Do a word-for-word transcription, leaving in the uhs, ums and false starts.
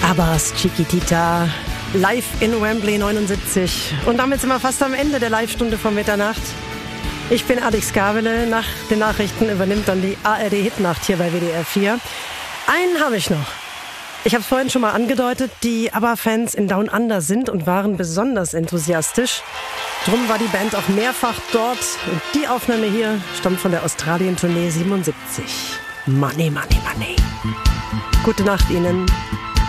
Abbas Chiquitita, live in Wembley neunundsiebzig. Und damit sind wir fast am Ende der Live-Stunde von Mitternacht. Ich bin Alex Gabele. Nach den Nachrichten übernimmt dann die A R D-Hitnacht hier bei W D R vier. Einen habe ich noch. Ich habe es vorhin schon mal angedeutet, die ABBA-Fans in Down Under sind und waren besonders enthusiastisch. Drum war die Band auch mehrfach dort. Und die Aufnahme hier stammt von der Australien-Tournee siebenundsiebzig. Money, money, money. Gute Nacht Ihnen.